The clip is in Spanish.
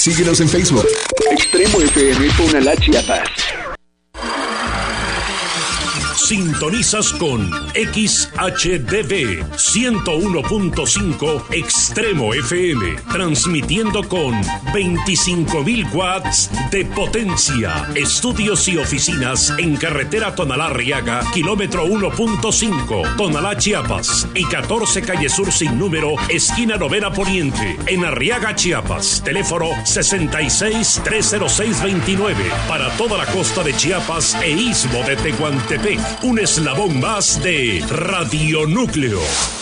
Síguenos en Facebook. Extremo FM Tonalá, Chiapas. Sintonizas con XHDB 101.5 Extremo FM, transmitiendo con 25.000 watts de potencia. Estudios y oficinas en carretera Tonalá-Arriaga, kilómetro 1.5, Tonalá, Chiapas, y 14 calle Sur sin número, esquina Novena Poniente, en Arriaga, Chiapas. Teléfono 66-306-29 para toda la costa de Chiapas e istmo de Tehuantepec. Un eslabón más de Radio Núcleo.